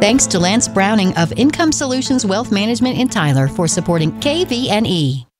Thanks to Lance Browning of Income Solutions Wealth Management in Tyler for supporting KVNE.